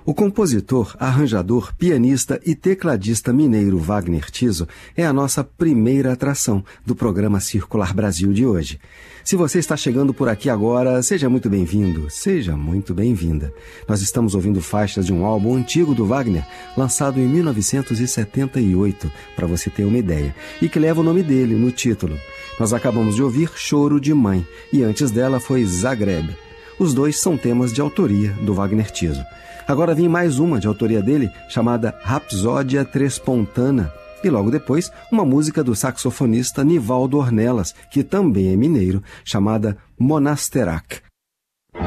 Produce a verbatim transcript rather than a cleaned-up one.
O compositor, arranjador, pianista e tecladista mineiro Wagner Tiso é a nossa primeira atração do programa Circular Brasil de hoje. Se você está chegando por aqui agora, seja muito bem-vindo, seja muito bem-vinda. Nós estamos ouvindo faixas de um álbum antigo do Wagner, lançado em mil novecentos e setenta e oito, para você ter uma ideia, e que leva o nome dele no título. Nós acabamos de ouvir Choro de Mãe, e antes dela foi Zagreb. Os dois são temas de autoria do Wagner Tiso. Agora vem mais uma de autoria dele, chamada Rapsódia Trespontana, e logo depois uma música do saxofonista Nivaldo Ornelas, que também é mineiro, chamada Monasterac.